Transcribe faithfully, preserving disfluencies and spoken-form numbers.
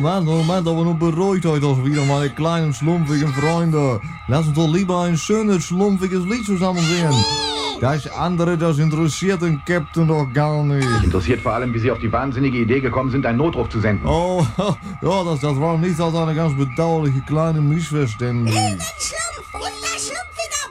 Moment, Moment, aber nun beruhigt euch doch wieder, meine kleinen schlumpfigen Freunde. Lass uns doch lieber ein schönes, schlumpfiges Lied zusammen singen. Das andere, das interessiert den Captain doch gar nicht. Interessiert vor allem, wie Sie auf die wahnsinnige Idee gekommen sind, einen Notruf zu senden. Oh, ja, das, das war nichts als eine ganz bedauerliche kleine Missverständnis.